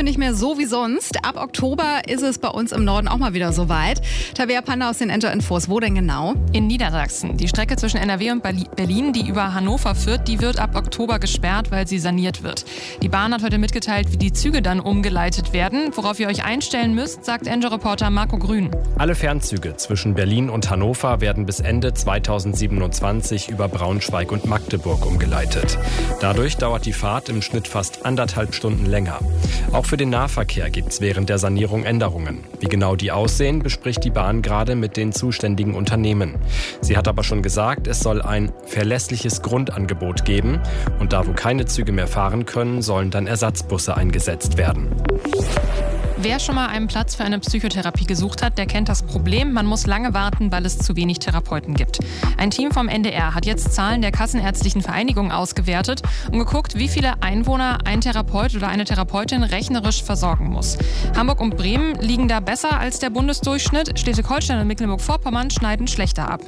Züge nicht mehr so wie sonst. Ab Oktober ist es bei uns im Norden auch mal wieder soweit. Tabea Panda aus den Enter-Infos. Wo denn genau? In Niedersachsen. Die Strecke zwischen NRW und Berlin, die über Hannover führt, die wird ab Oktober gesperrt, weil sie saniert wird. Die Bahn hat heute mitgeteilt, wie die Züge dann umgeleitet werden. Worauf ihr euch einstellen müsst, sagt Enjoy-Reporter Marco Grün. Alle Fernzüge zwischen Berlin und Hannover werden bis Ende 2027 über Braunschweig und Magdeburg umgeleitet. Dadurch dauert die Fahrt im Schnitt fast 1,5 Stunden länger. Auch für den Nahverkehr gibt es während der Sanierung Änderungen. Wie genau die aussehen, bespricht die Bahn gerade mit den zuständigen Unternehmen. Sie hat aber schon gesagt, es soll ein verlässliches Grundangebot geben. Und da, wo keine Züge mehr fahren können, sollen dann Ersatzbusse eingesetzt werden. Wer schon mal einen Platz für eine Psychotherapie gesucht hat, der kennt das Problem. Man muss lange warten, weil es zu wenig Therapeuten gibt. Ein Team vom NDR hat jetzt Zahlen der Kassenärztlichen Vereinigung ausgewertet und geguckt, wie viele Einwohner ein Therapeut oder eine Therapeutin rechnerisch versorgen muss. Hamburg und Bremen liegen da besser als der Bundesdurchschnitt. Schleswig-Holstein und Mecklenburg-Vorpommern schneiden schlechter ab.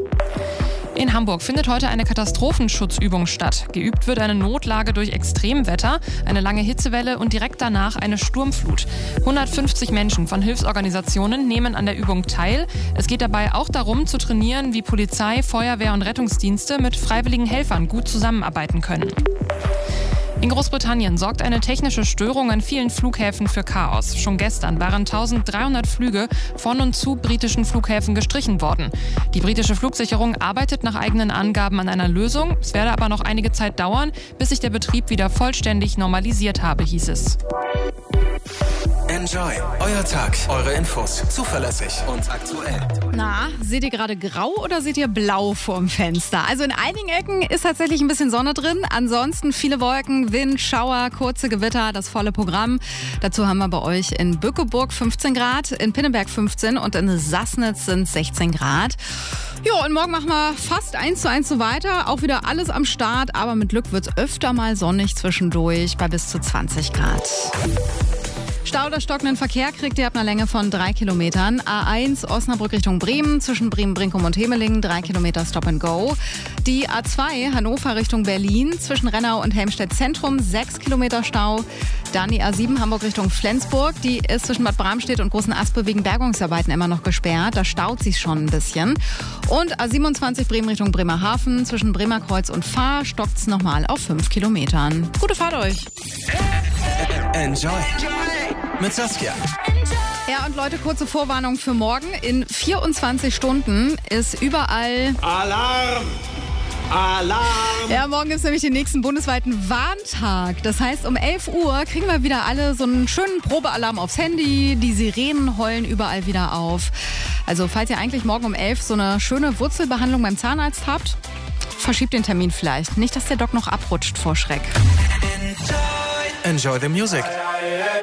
In Hamburg findet heute eine Katastrophenschutzübung statt. Geübt wird eine Notlage durch Extremwetter, eine lange Hitzewelle und direkt danach eine Sturmflut. 150 Menschen von Hilfsorganisationen nehmen an der Übung teil. Es geht dabei auch darum, zu trainieren, wie Polizei, Feuerwehr und Rettungsdienste mit freiwilligen Helfern gut zusammenarbeiten können. In Großbritannien sorgt eine technische Störung an vielen Flughäfen für Chaos. Schon gestern waren 1300 Flüge von und zu britischen Flughäfen gestrichen worden. Die britische Flugsicherung arbeitet nach eigenen Angaben an einer Lösung. Es werde aber noch einige Zeit dauern, bis sich der Betrieb wieder vollständig normalisiert habe, hieß es. Enjoy. Euer Tag, eure Infos. Zuverlässig und aktuell. Na, seht ihr gerade grau oder seht ihr blau vorm Fenster? Also in einigen Ecken ist tatsächlich ein bisschen Sonne drin. Ansonsten viele Wolken, Wind, Schauer, kurze Gewitter, das volle Programm. Dazu haben wir bei euch in Bückeburg 15 Grad, in Pinneberg 15 und in Sassnitz sind 16 Grad. Ja, und morgen machen wir fast 1:1 so weiter. Auch wieder alles am Start, aber mit Glück wird es öfter mal sonnig zwischendurch bei bis zu 20 Grad. Stau oder stockenden Verkehr kriegt ihr ab einer Länge von 3 Kilometern. A1 Osnabrück Richtung Bremen, zwischen Bremen-Brinkum und Hemelingen 3 Kilometer Stop and Go. Die A2 Hannover Richtung Berlin, zwischen Rennau und Helmstedt Zentrum 6 Kilometer Stau. Dann die A7 Hamburg Richtung Flensburg, die ist zwischen Bad Bramstedt und Großen Aspe wegen Bergungsarbeiten immer noch gesperrt. Da staut sich schon ein bisschen. Und A27 Bremen Richtung Bremerhaven, zwischen Bremerkreuz und Fahr stockt es nochmal auf 5 Kilometern. Gute Fahrt euch! Enjoy. Mit Saskia. Ja, und Leute, kurze Vorwarnung für morgen. In 24 Stunden ist überall Alarm! Alarm! Ja, morgen ist nämlich den nächsten bundesweiten Warntag. Das heißt, um 11 Uhr kriegen wir wieder alle so einen schönen Probealarm aufs Handy. Die Sirenen heulen überall wieder auf. Also, falls ihr eigentlich morgen um 11 so eine schöne Wurzelbehandlung beim Zahnarzt habt, verschiebt den Termin vielleicht. Nicht, dass der Doc noch abrutscht vor Schreck. Enjoy the music.